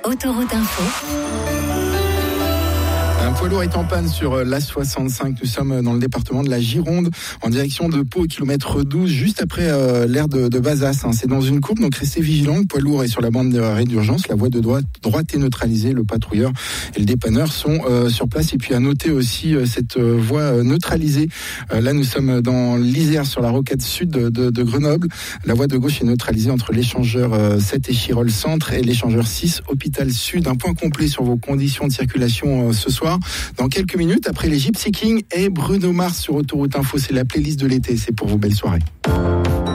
Autoroute Info. Un poids lourd est en panne sur l'A65. Nous sommes dans le département de la Gironde, en direction de Pau, kilomètre 12, juste après l'aire de Bazas. C'est dans une courbe, donc restez vigilants. Le poids lourd est sur la bande d'arrêt d'urgence. La voie de droite est neutralisée. Le patrouilleur et le dépanneur sont sur place. Et puis à noter aussi cette voie neutralisée. Là, nous sommes dans l'Isère, sur la rocade sud de Grenoble. La voie de gauche est neutralisée entre l'échangeur 7 et Chirol Centre et l'échangeur 6, Hôpital Sud. Un point complet sur vos conditions de circulation ce soir. Dans quelques minutes, après les Gypsy Kings et Bruno Mars sur Autoroute Info, c'est la playlist de l'été. C'est pour vos belles soirées.